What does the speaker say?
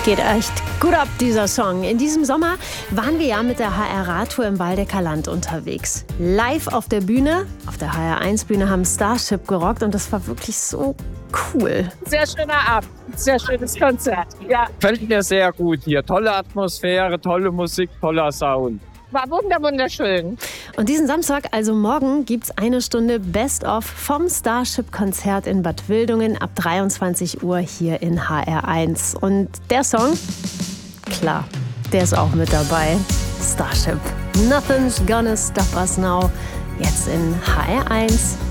Geht echt gut ab, dieser Song. In diesem Sommer waren wir ja mit der HR-Radtour im Waldecker Land unterwegs. Live auf der Bühne, auf der HR1-Bühne, haben Starship gerockt und das war wirklich so cool. Sehr schöner Abend, sehr schönes Konzert. Ja. Fällt mir sehr gut hier. Tolle Atmosphäre, tolle Musik, toller Sound. War wunderschön. Und diesen Samstag, also morgen, gibt's eine Stunde Best-of vom Starship-Konzert in Bad Wildungen ab 23 Uhr hier in HR1. Und der Song, klar, der ist auch mit dabei. Starship. Nothing's gonna stop us now. Jetzt in HR1.